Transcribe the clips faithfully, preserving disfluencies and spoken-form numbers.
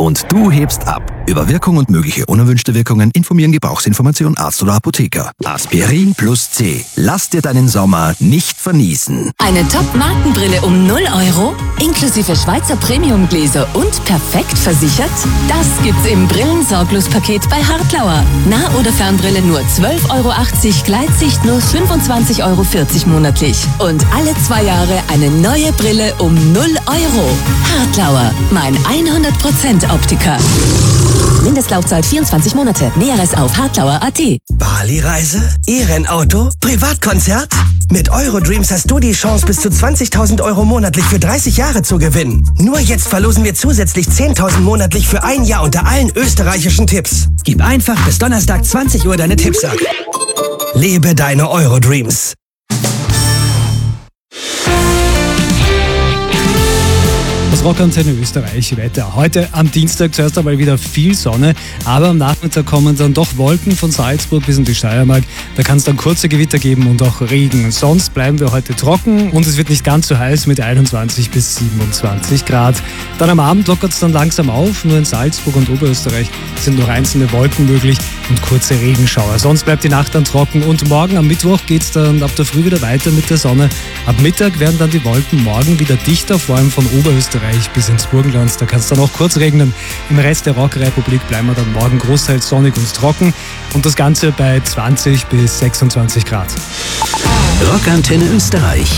und du hebst ab. Über Wirkung und mögliche unerwünschte Wirkungen informieren Gebrauchsinformation Arzt oder Apotheker. Aspirin plus C. Lass dir deinen Sommer nicht verniesen. Eine Top-Markenbrille um null Euro? Inklusive Schweizer Premium-Gläser und perfekt versichert? Das gibt's im Brillensorglos-Paket bei Hartlauer. Nah- oder Fernbrille nur zwölf Euro achtzig, Gleitsicht nur fünfundzwanzig Euro vierzig monatlich. Und alle zwei Jahre eine neue Brille um null Euro. Hartlauer, mein hundert Prozent Optiker. Mindestlaufzeit vierundzwanzig Monate. Näheres auf hartlauer punkt at. Bali-Reise? E-Rennauto? Privatkonzert? Mit Eurodreams hast du die Chance, bis zu zwanzigtausend Euro monatlich für dreißig Jahre zu gewinnen. Nur jetzt verlosen wir zusätzlich zehntausend monatlich für ein Jahr unter allen österreichischen Tipps. Gib einfach bis Donnerstag zwanzig Uhr deine Tipps ab. Lebe deine Eurodreams. Das Rockantenne Österreich Wetter. Heute am Dienstag zuerst einmal wieder viel Sonne, aber am Nachmittag kommen dann doch Wolken von Salzburg bis in die Steiermark. Da kann es dann kurze Gewitter geben und auch Regen. Sonst bleiben wir heute trocken und es wird nicht ganz so heiß mit einundzwanzig bis siebenundzwanzig Grad. Dann am Abend lockert es dann langsam auf. Nur in Salzburg und Oberösterreich sind noch einzelne Wolken möglich und kurze Regenschauer. Sonst bleibt die Nacht dann trocken und morgen am Mittwoch geht es dann ab der Früh wieder weiter mit der Sonne. Ab Mittag werden dann die Wolken morgen wieder dichter, vor allem von Oberösterreich bis ins Burgenland. Da kann es dann auch kurz regnen. Im Rest der Rockrepublik bleiben wir dann morgen großteils sonnig und trocken und das Ganze bei zwanzig bis sechsundzwanzig Grad. Rockantenne Österreich.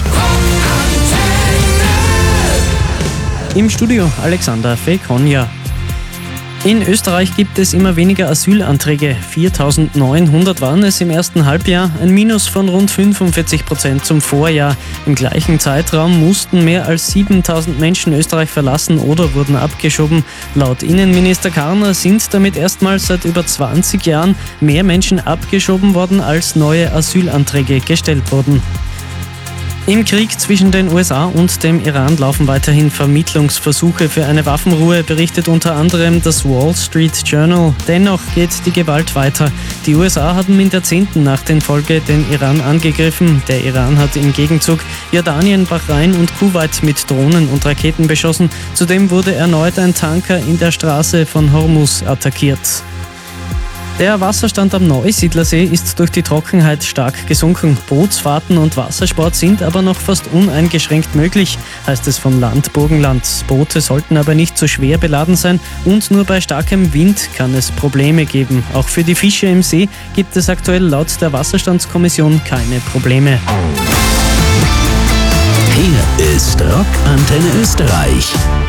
Im Studio Alexander Fekonja. In Österreich gibt es immer weniger Asylanträge. viertausendneunhundert waren es im ersten Halbjahr, ein Minus von rund fünfundvierzig Prozent zum Vorjahr. Im gleichen Zeitraum mussten mehr als siebentausend Menschen Österreich verlassen oder wurden abgeschoben. Laut Innenminister Karner sind damit erstmals seit über zwanzig Jahren mehr Menschen abgeschoben worden, als neue Asylanträge gestellt wurden. Im Krieg zwischen den U S A und dem Iran laufen weiterhin Vermittlungsversuche für eine Waffenruhe, berichtet unter anderem das Wall Street Journal. Dennoch geht die Gewalt weiter. Die U S A hatten in Jahrzehnten nach den Folge den Iran angegriffen. Der Iran hat im Gegenzug Jordanien, Bahrain und Kuwait mit Drohnen und Raketen beschossen. Zudem wurde erneut ein Tanker in der Straße von Hormuz attackiert. Der Wasserstand am Neusiedlersee ist durch die Trockenheit stark gesunken. Bootsfahrten und Wassersport sind aber noch fast uneingeschränkt möglich, heißt es vom Land Burgenland. Boote sollten aber nicht zu schwer beladen sein und nur bei starkem Wind kann es Probleme geben. Auch für die Fische im See gibt es aktuell laut der Wasserstandskommission keine Probleme. Hier ist Rockantenne Österreich.